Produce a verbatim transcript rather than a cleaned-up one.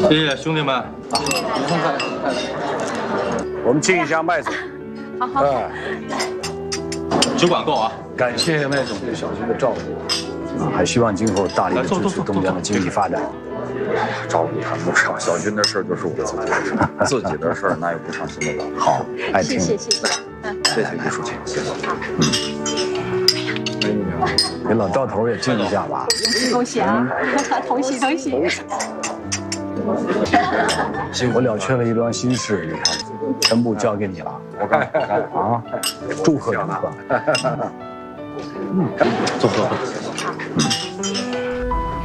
谢谢兄弟们啊！ 我们敬一下麦总。 好好。 哎， 酒管够啊！ 感谢麦总对小军的照顾，啊，还希望今后大力的支持东江的经济发展。 照顾谈不上，小军的事就是我自己的事，自己的事哪有不上心的了？ 好，爱听。 谢谢谢谢。 谢谢李书记，谢谢。 嗯，给老赵头也敬一下吧。 恭喜啊！同喜同喜。 我了却了一桩心事，你看，全部交给你了。我看啊，祝贺你吧。 嗯，坐坐坐。 嗯。